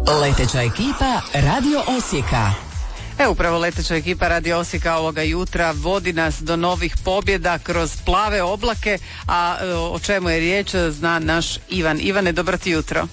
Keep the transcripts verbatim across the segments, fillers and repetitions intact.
Leteća ekipa Radio Osijeka. E, upravo leteća ekipa Radio Osijeka ovoga jutra vodi nas do novih pobjeda kroz plave oblake, a o čemu je riječ zna naš Ivan. Ivane, dobro ti jutro.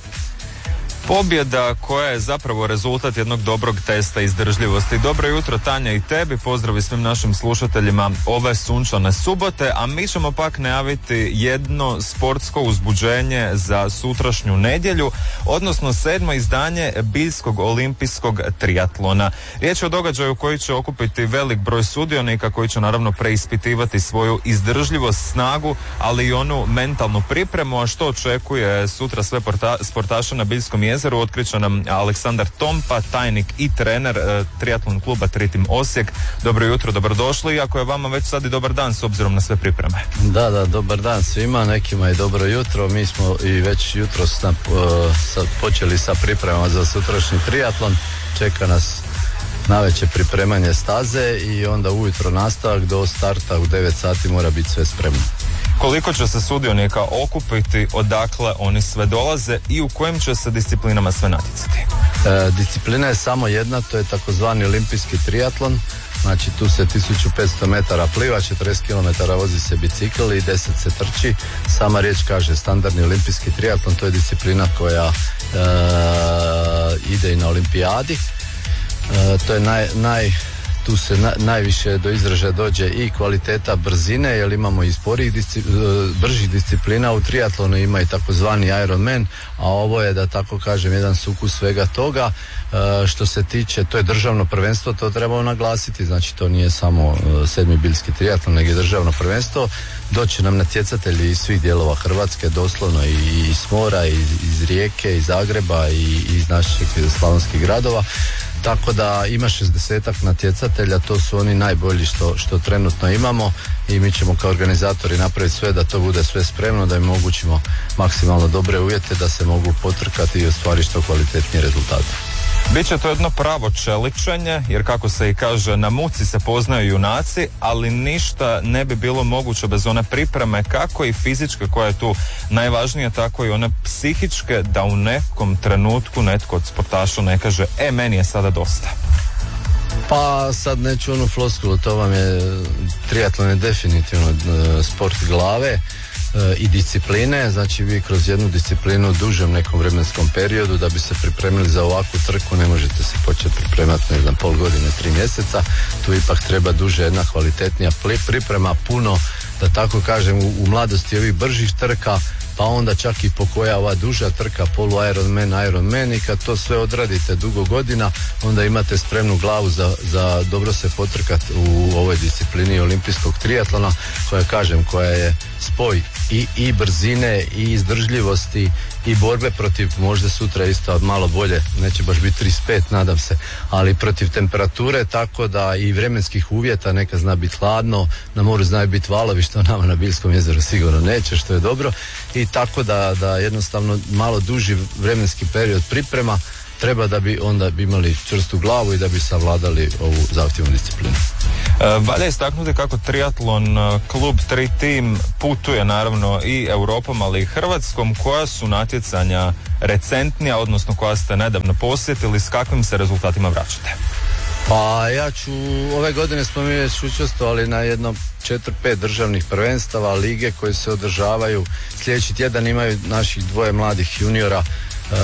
Pobjeda koja je zapravo rezultat jednog dobrog testa izdržljivosti. Dobro jutro Tanja i tebi, pozdrav i svim našim slušateljima ove sunčane subote, a mi ćemo pak najaviti jedno sportsko uzbuđenje za sutrašnju nedjelju, odnosno sedmo izdanje Biljskog olimpijskog trijatlona. Riječ je o događaju koji će okupiti velik broj sudionika koji će naravno preispitivati svoju izdržljivost, snagu, ali i onu mentalnu pripremu, a što očekuje sutra sve porta- sportaše na Biljskom jezeru. Otkrit će nam Aleksandar Tompa, tajnik i trener e, trijatlon kluba Tritim Osijek. Dobro jutro, dobrodošli, iako je vama već sad i dobar dan s obzirom na sve pripreme. Da, da, dobar dan svima, nekima je dobro jutro. Mi smo i već jutro sna, uh, sa, počeli sa pripremama za sutrašnji trijatlon. Čeka nas navečer pripremanje staze i onda ujutro nastavak do starta u devet sati mora biti sve spremno. Koliko će se sudionika okupiti, odakle oni sve dolaze i u kojim će se disciplinama sve natjecati? E, disciplina je samo jedna, to je takozvani olimpijski trijatlon. Znači tu se tisuću petsto metara pliva, četrdeset kilometara vozi se bicikl i deset se trči. Sama riječ kaže standardni olimpijski trijatlon, to je disciplina koja e, ide i na olimpijadi. E, to je naj, naj tu se na, najviše do izražaja dođe i kvaliteta brzine, jer imamo i sporih disci, bržih disciplina u trijatlonu, ima i takozvani Ironman, a ovo je, da tako kažem, jedan sukus svega toga. E, što se tiče, to je državno prvenstvo, to trebamo naglasiti, znači to nije samo e, sedmi biljski trijatlon, nego je državno prvenstvo. Doći nam natjecatelji iz svih dijelova Hrvatske, doslovno i iz mora, i iz Rijeke, iz Zagreba i iz naših slavonskih gradova. Tako da ima šezdesetak natjecatelja, to su oni najbolji što, što trenutno imamo i mi ćemo kao organizatori napraviti sve da to bude sve spremno, da im omogućimo maksimalno dobre uvjete da se mogu potrkati i ostvariti što kvalitetnije rezultate. Biće to jedno pravo čeličenje, jer kako se i kaže, na muci se poznaju junaci, ali ništa ne bi bilo moguće bez one pripreme, kako i fizičke koja je tu najvažnija, tako i one psihičke, da u nekom trenutku netko od sportaša ne kaže, e, meni je sada dosta. Pa sad neću onu floskulu, to vam je, trijatlon je definitivno sport glave i discipline, znači vi kroz jednu disciplinu u dužem nekom vremenskom periodu da bi se pripremili za ovakvu trku ne možete se početi pripremati, ne znam, pol godine, tri mjeseca, tu ipak treba duže jedna kvalitetnija priprema, puno, da tako kažem, u, u mladosti ovih bržih trka, pa onda čak i po koja ova duža trka, polu Ironman, Ironman, i kad to sve odradite dugo godina, onda imate spremnu glavu za, za dobro se potrkati u ovoj disciplini olimpijskog trijatlona, koja, kažem, koja je spoj i, i brzine i izdržljivosti i borbe protiv, možda sutra isto malo bolje, neće baš biti trideset pet, nadam se, ali protiv temperature, tako da i vremenskih uvjeta, neka zna biti hladno, na moru znaju biti valovi, što nama na Biljskom jezeru sigurno neće, što je dobro, i tako da, da jednostavno malo duži vremenski period priprema treba da bi onda bi imali čvrstu glavu i da bi savladali ovu zahtjevnu disciplinu. E, valja istaknuti kako trijatlon klub Tritim putuje naravno i Europom, ali i Hrvatskom. Koja su natjecanja recentnija, odnosno koja ste nedavno posjetili, s kakvim se rezultatima vraćate? Pa ja ću, ove godine smo mi već učestvovali na jedno četiri pet državnih prvenstava, lige koje se održavaju. Sljedeći tjedan imaju naših dvoje mladih juniora, Uh,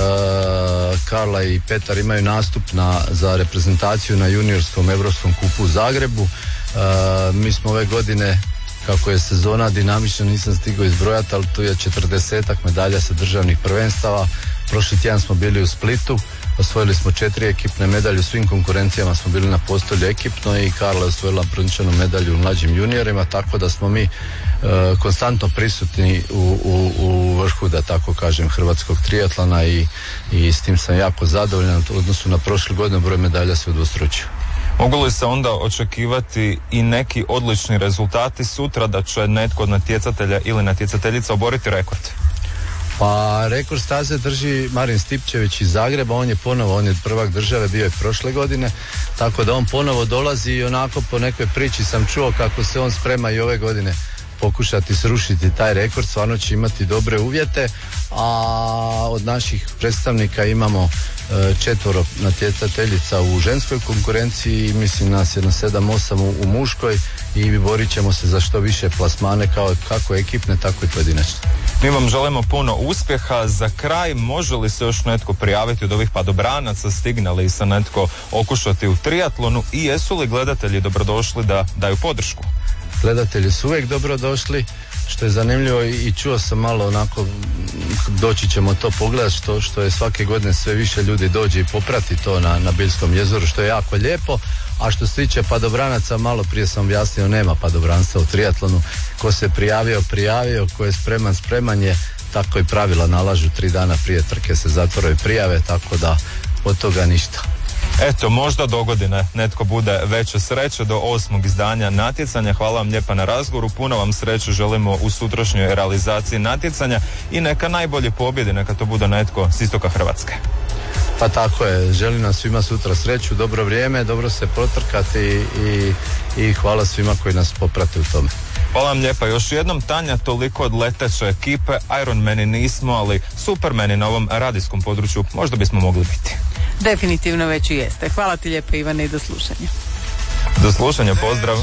Karla i Petar imaju nastup na, za reprezentaciju na juniorskom Europskom kupu u Zagrebu. Uh, mi smo ove godine, kako je sezona dinamična, nisam stigao izbrojati, ali tu je četrdesetak medalja sa državnih prvenstava. Prošli tjedan smo bili u Splitu, osvojili smo četiri ekipne medalje, u svim konkurencijama smo bili na postolju ekipno i Karla je osvojila brončanu medalju u mlađim juniorima, tako da smo mi e, konstantno prisutni u, u, u vrhu, da tako kažem, hrvatskog trijatlona i, i s tim sam jako zadovoljan. U odnosu na prošlu godinu broj medalja se udvostručio. Mogu li se onda očekivati i neki odlični rezultati sutra, da će netko od natjecatelja ili natjecateljica oboriti rekord? Pa rekord staze drži Marin Stipčević iz Zagreba, on je ponovo, on je prvak države, bio je prošle godine, tako da on ponovo dolazi i onako po nekoj priči sam čuo kako se on sprema i ove godine pokušati srušiti taj rekord, stvarno će imati dobre uvjete, a od naših predstavnika imamo četvoro natjecateljica u ženskoj konkurenciji, mislim nas je na sedam osam u, u muškoj i borit ćemo se za što više plasmane kao kako ekipne, tako i pojedinačne. Mi vam želimo puno uspjeha. Za kraj, može li se još netko prijaviti od ovih padobranaca, stigne li se netko okušati u triatlonu i jesu li gledatelji dobrodošli da daju podršku? Gledatelji su uvijek dobrodošli, što je zanimljivo i čuo sam malo onako, doći ćemo to pogledati, što, što je svake godine sve više ljudi dođe i poprati to na, na Bilskom jezeru, što je jako lijepo. A što se tiče padobranaca, malo prije sam objasnio, nema padobranstva u triatlonu. Ko se prijavio, prijavio, ko je spreman, spreman je, tako i pravila nalažu, tri dana prije trke se zatvaraju prijave, tako da od toga ništa. Eto, možda dogodine netko bude veće sreće do osmog izdanja natjecanja. Hvala vam lijepa na razgovoru, puno vam sreće želimo u sutrašnjoj realizaciji natjecanja i neka najbolje pobjede, neka to bude netko s istoka Hrvatske. Pa tako je, želim nam svima sutra sreću, dobro vrijeme, dobro se protrkati i, i hvala svima koji nas poprate u tome. Hvala vam lijepa. Još jednom, Tanja, toliko od leteće ekipe. Ironmani nismo, ali Supermani na ovom radijskom području možda bismo mogli biti. Definitivno već i jeste. Hvala ti lijepo, Ivane, i do slušanja. Do slušanja, pozdrav.